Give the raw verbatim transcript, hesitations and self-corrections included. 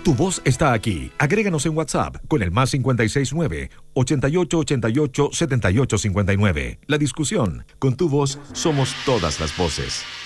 Tu voz está aquí. Agréganos en WhatsApp con el más cincuenta y seis nueve, ochenta y ocho, ochenta y ocho, setenta y ocho cincuenta y nueve. La discusión. Con tu voz somos todas las voces.